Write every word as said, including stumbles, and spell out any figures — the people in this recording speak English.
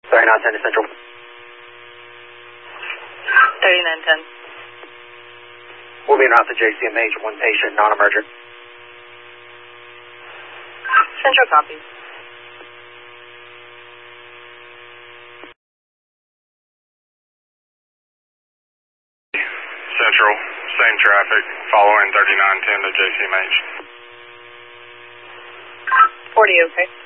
thirty-nine ten to Central. thirty-nine ten. Moving out to J C M H, one patient, non-emergent. Central copy. Central, same traffic, following thirty-nine ten to J C M H. forty, okay.